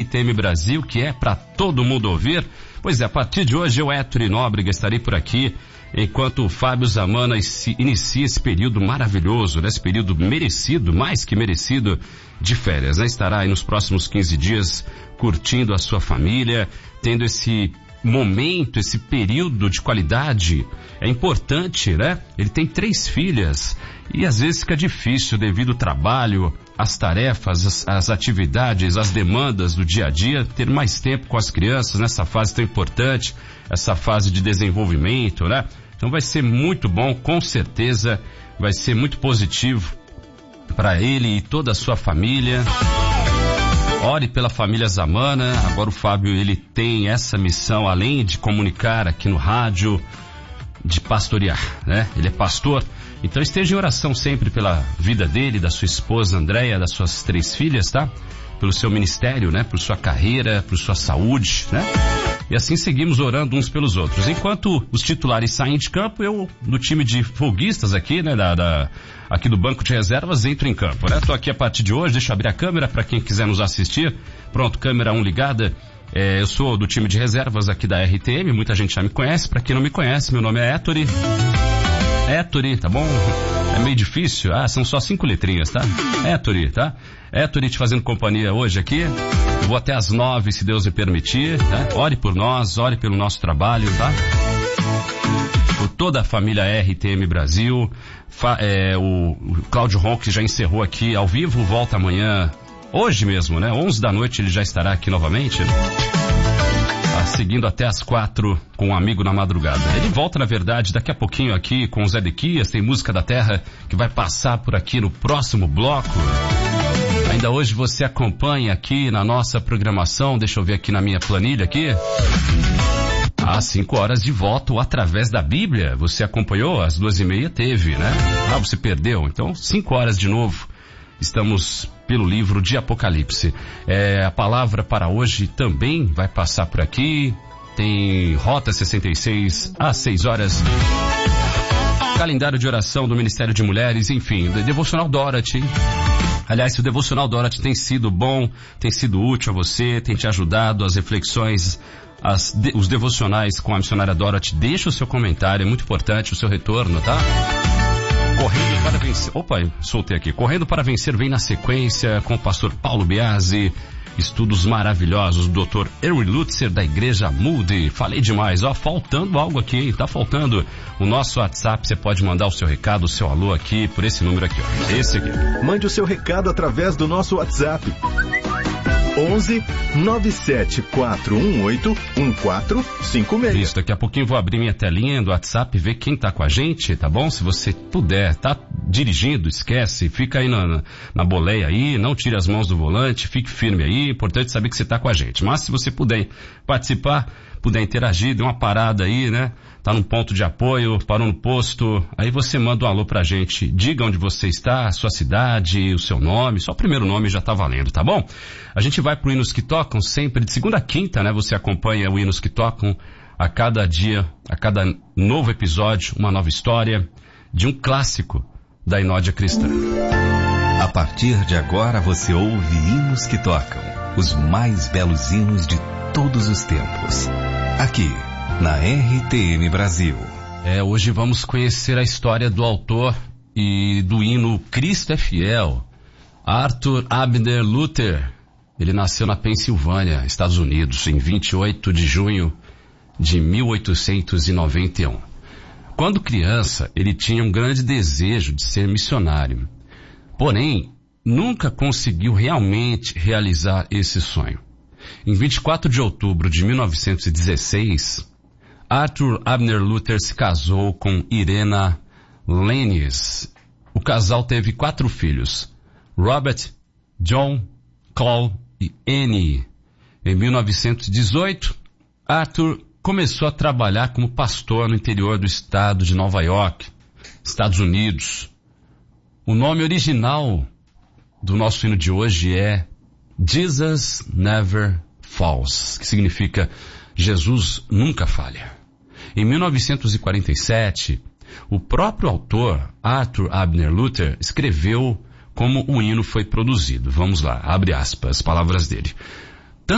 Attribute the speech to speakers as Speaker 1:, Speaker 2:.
Speaker 1: RTM Brasil, que é para todo mundo ouvir. Pois é, a partir de hoje eu, Héctor Nóbrega, estarei por aqui enquanto o Fábio Zamana inicia esse período maravilhoso, né? Esse período merecido, mais que merecido, de férias, né? Estará aí nos próximos 15 dias curtindo a sua família, tendo esse momento, esse período de qualidade. É importante, né? Ele tem 3 filhas e às vezes fica difícil devido ao trabalho, as tarefas, as atividades, as demandas do dia a dia, ter mais tempo com as crianças nessa fase tão importante, essa fase de desenvolvimento, né? Então vai ser muito bom, com certeza vai ser muito positivo para ele e toda a sua família. Ore pela família Zamana. Agora o Fábio, ele tem essa missão, além de comunicar aqui no rádio, de pastorear, né? Ele é pastor. Então esteja em oração sempre pela vida dele, da sua esposa Andréia, das suas 3 filhas, tá? Pelo seu ministério, né? Por sua carreira, por sua saúde, né? E assim seguimos orando uns pelos outros. Enquanto os titulares saem de campo, eu, no time de folguistas aqui, né? Aqui do banco de reservas, entro em campo, né? Tô aqui a partir de hoje, deixa eu abrir a câmera para quem quiser nos assistir. Pronto, câmera 1 ligada. Eu sou do time de reservas aqui da RTM, muita gente já me conhece. Para quem não me conhece, meu nome é Héctor, tá bom? É meio difícil. São só 5 letrinhas, tá? Héctor, tá? Héctor te fazendo companhia hoje aqui. Eu vou até às 9, se Deus me permitir, tá? Ore por nós, ore pelo nosso trabalho, tá? Por toda a família RTM Brasil. O Cláudio Ronck já encerrou aqui ao vivo, volta amanhã, hoje mesmo, né? 11 da noite ele já estará aqui novamente, seguindo até às 4 com um amigo na madrugada. Ele volta, na verdade, daqui a pouquinho aqui com o Zé Dequias, tem Música da Terra que vai passar por aqui no próximo bloco. Ainda hoje você acompanha aqui na nossa programação, deixa eu ver aqui na minha planilha aqui, às 5 horas de voto através da Bíblia. Você acompanhou? Às 2h30 teve, né? Você perdeu? Então 5 horas de novo. Estamos pelo livro de Apocalipse. A palavra para hoje também vai passar por aqui. Tem Rota 66 às 6 horas. Calendário de oração do Ministério de Mulheres, enfim, Devocional Dorothy. Aliás, o Devocional Dorothy tem sido bom, tem sido útil a você, tem te ajudado, as reflexões, os devocionais com a missionária Dorothy. Deixa o seu comentário, é muito importante o seu retorno, tá? Correndo para vencer. Soltei aqui. Correndo para vencer vem na sequência com o pastor Paulo Biasi. Estudos maravilhosos do Dr. Erwin Lutzer da Igreja Moody. Falei demais, faltando algo aqui, hein? Tá faltando o nosso WhatsApp. Você pode mandar o seu recado, o seu alô aqui por esse número aqui, ó. Esse aqui.
Speaker 2: Mande o seu recado através do nosso WhatsApp. 11 97 418 1456.
Speaker 1: Isso, daqui a pouquinho vou abrir minha telinha do WhatsApp e ver quem tá com a gente, tá bom? Se você puder, tá dirigindo, esquece, fica aí na boleia aí, não tire as mãos do volante, fique firme aí, importante saber que você tá com a gente. Mas se você puder participar, puder interagir, dê uma parada aí, né? Tá num ponto de apoio, parou no posto, aí você manda um alô pra gente, diga onde você está, a sua cidade, o seu nome, só o primeiro nome já tá valendo, tá bom? A gente vai pro Hinos que Tocam sempre, de segunda a quinta, né? Você acompanha o Hinos que Tocam a cada dia, a cada novo episódio, uma nova história de um clássico da Inódia Cristã.
Speaker 3: A partir de agora você ouve Hinos que Tocam, os mais belos hinos de todos os tempos. Aqui, na RTM Brasil.
Speaker 1: Hoje vamos conhecer a história do autor e do hino Cristo é Fiel, Arthur Abner Luther. Ele nasceu na Pensilvânia, Estados Unidos, em 28 de junho de 1891. Quando criança, ele tinha um grande desejo de ser missionário. Porém, nunca conseguiu realmente realizar esse sonho. Em 24 de outubro de 1916, Arthur Abner Luther se casou com Irena Lennes. O casal teve 4 filhos, Robert, John, Cole e Annie. Em 1918, Arthur começou a trabalhar como pastor no interior do estado de Nova York, Estados Unidos. O nome original do nosso hino de hoje é Jesus Never Falls, que significa Jesus nunca falha. Em 1947, o próprio autor, Arthur Abner Luther, escreveu como o hino foi produzido. Vamos lá, abre aspas, palavras dele.